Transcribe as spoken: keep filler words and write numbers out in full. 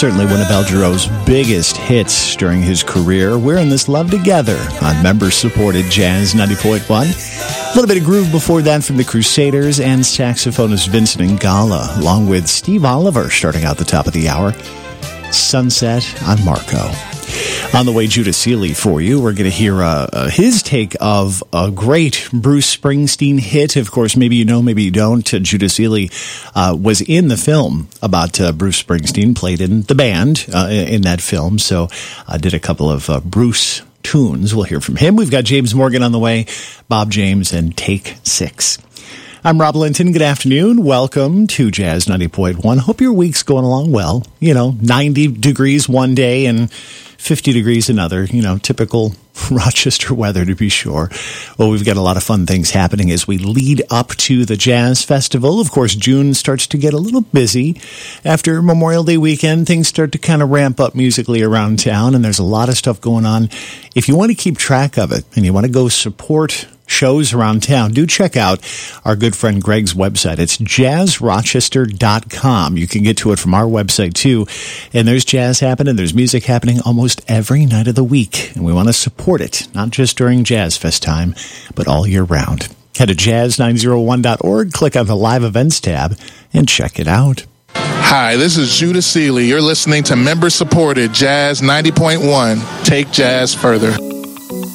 Certainly one of Al Jarreau's biggest hits during his career. We're in this love together on member-supported Jazz ninety point one. A little bit of groove before that from the Crusaders and saxophonist Vincent Ingala, along with Steve Oliver starting out the top of the hour. Sunset on Marco. On the way, Judah Seeley for you. We're going to hear uh, uh, his take of a great Bruce Springsteen hit. Of course, maybe you know, maybe you don't. Uh, Judah Seeley uh, was in the film about uh, Bruce Springsteen, played in the band uh, in that film. So I uh, did a couple of uh, Bruce tunes. We'll hear from him. We've got James Morgan on the way, Bob James, and Take Six. I'm Rob Linton. Good afternoon. Welcome to Jazz ninety point one. Hope your week's going along well. You know, ninety degrees one day and fifty degrees another. You know, typical Rochester weather, to be sure. Well, we've got a lot of fun things happening as we lead up to the Jazz Festival. Of course, June starts to get a little busy. After Memorial Day weekend, things start to kind of ramp up musically around town, and there's a lot of stuff going on. If you want to keep track of it and you want to go support shows around town, do check out our good friend Greg's website. It's jazz rochester dot com. You can get to it from our website too. And there's jazz happening, there's music happening almost every night of the week. And we want to support it, not just during Jazz Fest time, but all year round. Head to jazz nine oh one dot org, click on the live events tab, and check it out. Hi, this is Judah Seeley. You're listening to member-supported Jazz ninety point one. Take jazz further.